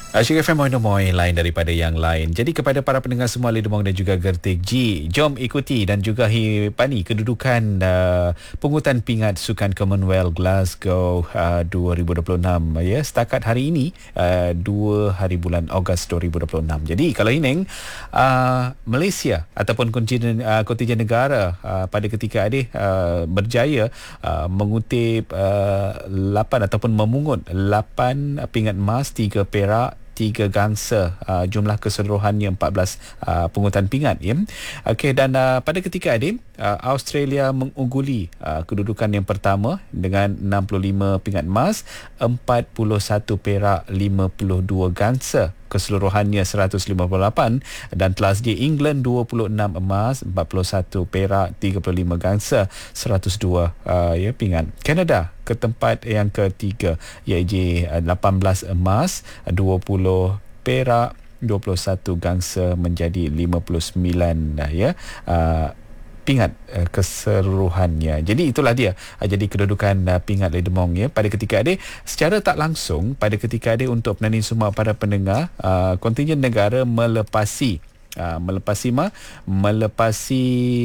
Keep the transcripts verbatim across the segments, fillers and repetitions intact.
Asyik F M Moin Moin lain daripada yang lain. Jadi kepada para pendengar semua Lidemong dan juga Gertik G, jom ikuti dan juga hipani kedudukan uh, pungutan pingat Sukan Commonwealth Glasgow uh, dua ribu dua puluh enam ya, setakat hari ini uh, dua hari bulan Ogos dua ribu dua puluh enam. Jadi kalau ini uh, Malaysia ataupun kontingen uh, kontingen negara uh, pada ketika adik uh, berjaya uh, mengutip uh, lapan ataupun memungut lapan pingat emas, tiga perak, tiga gangsa, uh, jumlah keseluruhannya empat belas uh, pungutan pingat ya. Okey, dan uh, pada ketika adim uh, Australia mengungguli uh, kedudukan yang pertama dengan enam puluh lima pingat emas, empat puluh satu perak, lima puluh dua gangsa, keseluruhannya seratus lima puluh lapan, dan telah sedia England dua puluh enam emas, empat puluh satu perak, tiga puluh lima gangsa, seratus dua uh, ya pingat. Kanada ke tempat yang ketiga iaitu lapan belas emas, dua puluh perak, dua puluh satu gangsa menjadi lima puluh sembilan ya uh, pingat uh, keseluruhannya. Jadi itulah dia. Uh, jadi kedudukan uh, pingat Lidemong ya pada ketika ada secara tak langsung pada ketika ada untuk penaning semua para pendengar, uh, kontingen negara melepasi Uh, melepasi ma melepasi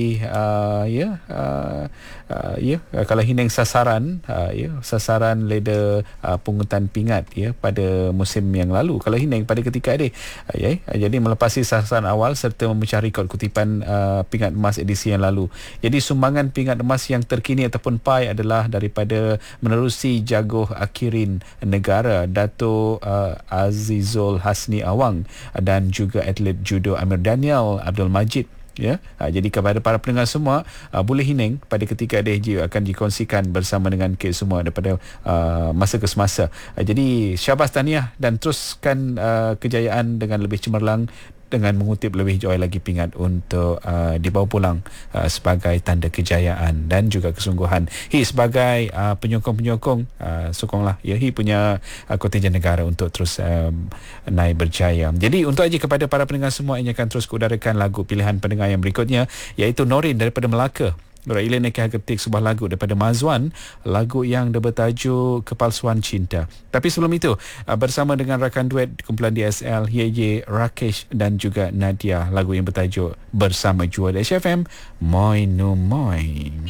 uh, ya uh, uh, ya uh, kalau hineng sasaran uh, ya sasaran leda uh, pungutan pingat ya pada musim yang lalu. Kalau hineng pada ketika ada uh, ya uh, jadi melepasi sasaran awal serta memecah rekod kutipan uh, pingat emas edisi yang lalu. Jadi sumbangan pingat emas yang terkini ataupun pai adalah daripada menerusi jaguh akhirin negara Dato' uh, Azizul Hasni Awang dan juga atlet judo Amir Daniel Abdul Majid ya. Ha, jadi kepada para pendengar semua, uh, boleh hineng pada ketika D J akan dikongsikan bersama dengan kita semua daripada uh, masa ke semasa. Uh, jadi syabas tahniah dan teruskan uh, kejayaan dengan lebih cemerlang dengan mengutip lebih jauh lagi pingat untuk uh, dibawa pulang uh, sebagai tanda kejayaan dan juga kesungguhan. Hi sebagai uh, penyokong-penyokong uh, sokonglah ya hi punya uh, kontingen negara untuk terus um, naik berjaya. Jadi untuk aja kepada para pendengar semua yang akan terus keudarakan lagu pilihan pendengar yang berikutnya iaitu Norin daripada Melaka. Raila Nekah ketik sebuah lagu daripada Mazwan, lagu yang bertajuk Kepalsuan Cinta. Tapi sebelum itu bersama dengan rakan duet kumpulan D S L Y Y Rakesh dan juga Nadia, lagu yang bertajuk Bersama Jua. H F M Moin No Moin.